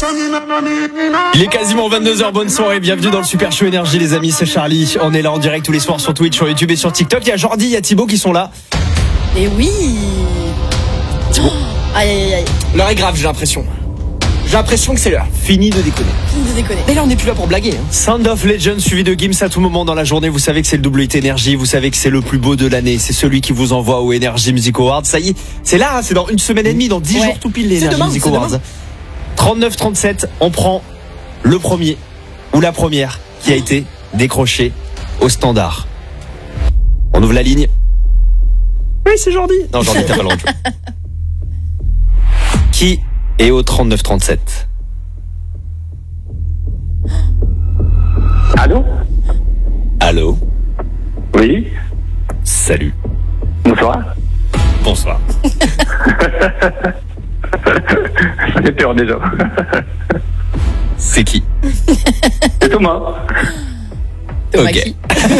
Il est quasiment 22h, bonne soirée, bienvenue dans le Super Show Énergie les amis, c'est Charlie. On est là en direct tous les soirs sur Twitch, sur YouTube et sur TikTok. Il y a Jordi, il y a Thibaut qui sont là. Et oui. Thibaut. Aïe aïe aïe. L'heure est grave, j'ai l'impression. J'ai l'impression que c'est l'heure. Fini de déconner. Mais là on n'est plus là pour blaguer. Sound of Legends suivi de Gims à tout moment dans la journée. Vous savez que c'est le WT Énergie, vous savez que c'est le plus beau de l'année. C'est celui qui vous envoie au Energy Music Awards. Ça y est, c'est là, hein, c'est dans une semaine et demie, dans 10 jours tout pile les Energy Music Awards. 39-37, on prend le premier ou la première qui a été décrochée au standard. On ouvre la ligne. Oui, c'est Jordi. Non, Jordi, t'as pas le droit de jouer. Qui est au 39-37? Allô? Allô? Oui? Salut. Bonsoir. Bonsoir. Ça fait peur déjà. C'est qui? C'est Thomas. Thomas Ok. qui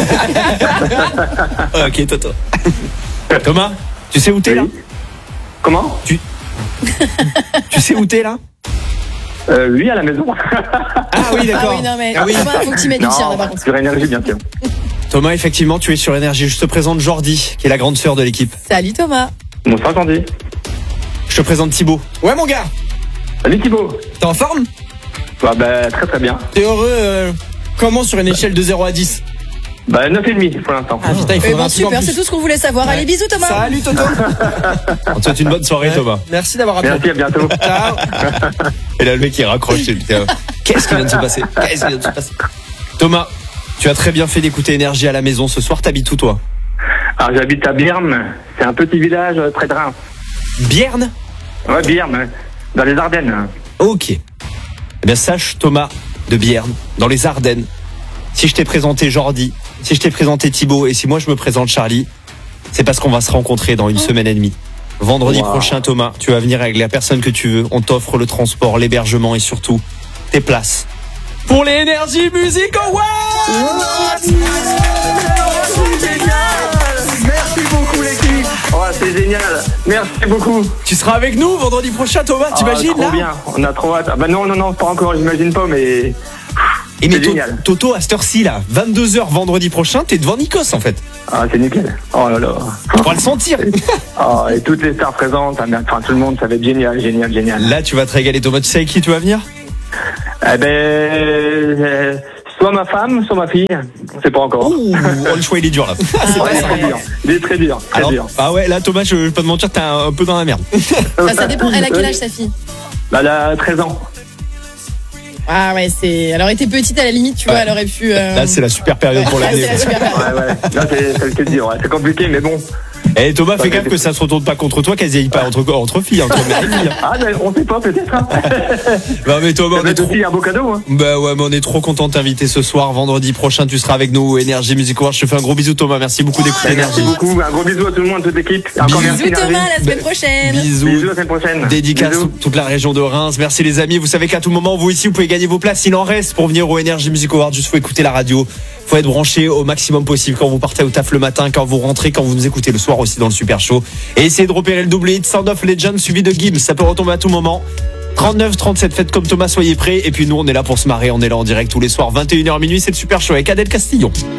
Ok, Toto. Thomas, tu sais où t'es là? Comment? Tu sais où t'es là? Oui, à la maison. Ah oui, d'accord. Ah oui, non mais Ah oui. Thomas, faut que tu mettes du tien là par contre. Sur Énergie, bien sûr. Thomas, effectivement, tu es sur Énergie. Je te présente Jordi, qui est la grande sœur de l'équipe. Salut Thomas. Bonsoir, Jordi. Je te présente Thibaut. Ouais, mon gars. Salut Thibaut. T'es en forme? Bah, très très bien. T'es heureux comment sur une échelle de 0 à 10? Bah, 9,5 pour l'instant. Ah putain, il Eh faudra ben un truc en super, plus. c'est tout ce qu'on voulait savoir. Allez, bisous Thomas. Salut Toto. On te souhaite une bonne soirée, Thomas. Merci d'avoir appelé. Merci, à bientôt. Ciao. Et là, le mec, il raccroche. Qu'est-ce qui vient de se passer? Qu'est-ce qui vient de se passer? Thomas, tu as très bien fait d'écouter Énergie à la maison. Ce soir, t'habites où, toi? Alors, j'habite à Bierne. C'est un petit village près de Reims. Bierne? Ouais, Bierne, dans les Ardennes. Ok. Eh bien, sache, Thomas de Bierne, dans les Ardennes, si je t'ai présenté Jordi, si je t'ai présenté Thibaut et si moi je me présente Charlie, c'est parce qu'on va se rencontrer dans une semaine et demie. Vendredi prochain, Thomas, tu vas venir avec la personne que tu veux. On t'offre le transport, l'hébergement et surtout tes places pour les Energy Music Awards. Merci beaucoup, l'équipe. Oh, c'est génial. Merci beaucoup. Tu seras avec nous vendredi prochain, Thomas, t'imagines trop là? bien, on a trop hâte. Ah bah non, pas encore, j'imagine pas, mais... Et mais c'est génial. Toto, à cette heure-ci là, 22h vendredi prochain, t'es devant Nikos en fait. Ah, c'est nickel. Oh là là. On pourra le sentir. Oh, et toutes les stars présentes, enfin tout le monde, ça va être génial. Là, tu vas te régaler, Thomas. Tu sais avec qui tu vas venir? Eh ben, soit ma femme, soit ma fille. On sait pas encore. Ouh, le choix il est dur là. Il est très dur. Alors, ah ouais, là Thomas, je vais pas te mentir, t'es un peu dans la merde. Ça dépend. Elle a quel âge sa fille? Elle a 13 ans. Ah ouais, elle aurait été petite à la limite, tu vois, elle aurait pu. Là, c'est la super période pour l'année. C'est la super période. Ouais. Là, c'est dur. Ouais. C'est compliqué, mais bon. Eh Thomas, fais gaffe que ça se retourne pas contre toi, qu'elles aillent pas entre filles, entre mères et filles. Ah, on sait pas, peut-être. Hein. Bah mais Thomas, Ça va être aussi un beau cadeau. Hein. Bah ouais, mais on est trop content de t'inviter ce soir. Vendredi prochain, tu seras avec nous au Energy Music Awards. Je te fais un gros bisou, Thomas. Merci beaucoup d'écouter Merci Énergie. beaucoup. Un gros bisou à tout le monde, toute l'équipe. Encore merci, Bisous Thomas, Énergie. la semaine prochaine. Bisous. Bisous la semaine prochaine. Dédicace Bisous. toute la région de Reims. Merci les amis. Vous savez qu'à tout moment, vous ici, vous pouvez gagner vos places. Il en reste pour venir au Energy Music Awards. Juste faut écouter la radio. Faut être branché au maximum possible quand vous partez au taf le matin, quand vous rentrez, quand vous nous écoutez le soir aussi dans le Super Show. Et essayez de repérer le double hit Sound of Legends suivi de Gims. Ça peut retomber à tout moment. 39-37, faites comme Thomas, soyez prêts. Et puis nous, on est là pour se marrer. On est là en direct tous les soirs, 21h minuit. C'est le Super Show avec Adèle Castillon.